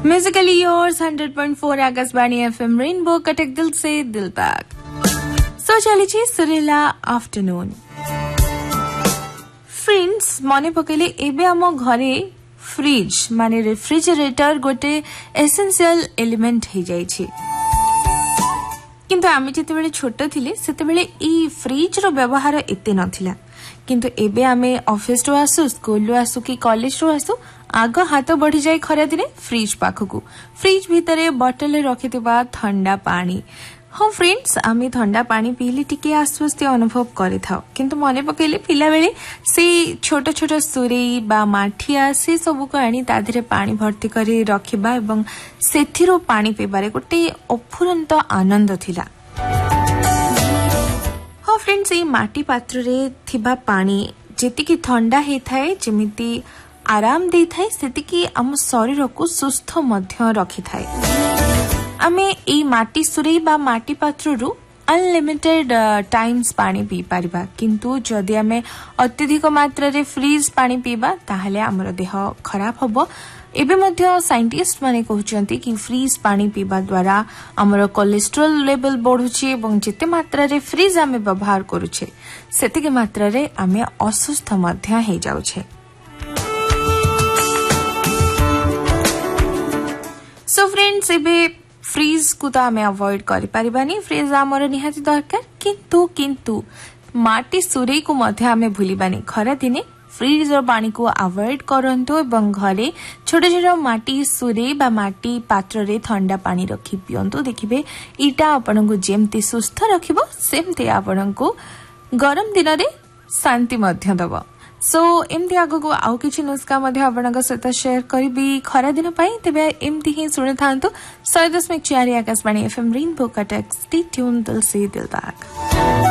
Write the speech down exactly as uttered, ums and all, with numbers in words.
Musically yours hundred point four Akashvani FM rainbow Cuttack दिल से दिल तक। सो चली सुरीला आफ्टरनून फ्रेंड्स मने पकेले एबे आम घरे फ्रिज माने रेफ्रिजरेटर गोटे एसेंशियल एलिमेंट हो जाइछि किंतु आमे जते बेले छोट थिले सेते बेले ई फ्रिज रो व्यवहार एते नथिला किंतु एबे आमे ऑफिस रो आसु स्कूल रो आसु कि कॉलेज रो आसु आग हाथ बढ़ी जाए खरा दिन फ्रिज पाखकू फ्रिज भितर बटल रखिथिबा ठंडा पानी। हाँ फ्रेंड्स आमे ठंडा पानी पीले टिके आश्वस्ति अनुभव करि थाओ किंतु मने पकेले पिला बेले से छोट छोट सुरेई बा माठिया से सब को आनी ताधरे पानी भर्ती करी रखिबा एवं सेथिरो पानी पीबारे गोटे अफुरंत आनंद थिला। हाँ फ्रेंड्स ये माटी पात्र रे थिबा पानी जेतिकी ठंडा हे थाए जेमिति आराम दे थाए सेतिकी आम शरीर को सुस्थ मध्य रखि थाए। आमे ए माटी सुरेई बा माटी पात्र रु अनलिमिटेड टाइम्स पानी पी पारिबा किंतु जदि आमे अत्यधिक मात्रा रे फ्रीज पानी पीबा ताहले हमर देह खराब होबो। एबे मध्य साइंटिस्ट माने कहउचंती कि फ्रीज पानी पीबा द्वारा हमर कोलेस्ट्रॉल लेवल बढ़ुची एवं जेते मात्रा रे फ्रीज आमे व्यवहार करूछे सेतिके मात्रा रे आमे असुस्थ मध्य हे जाउछे। सो फ्रेंड्स एबे फ्रीज को तो आमे अवॉइड करि परिबानी फ्रीज हमर निहाती दरकार किंतु किंतु माटी सुरेई को मध्य आमे भूलिबानी खरा दिने फ्रीज और पानी को अवॉइड करंतु एवं घरे छोटे छोटे माटी सुरेई बा माटी पात्र रे ठंडा पानी रखी पियंतु देखिबे इटा आपनकु जेमती सुस्थ रखिबो सेमती आपनकु गरम दिन रे शांति मध्य दबो। सो एमती आगो आउ किछि नुस्खा मध्य आपनका सहित शेयर करिबी खरा दिन पई तेबे एमती ही सुनि थांतु सौ दशमलव चार Akashvani FM rainbow Cuttack stay tune दिल से दिल तक।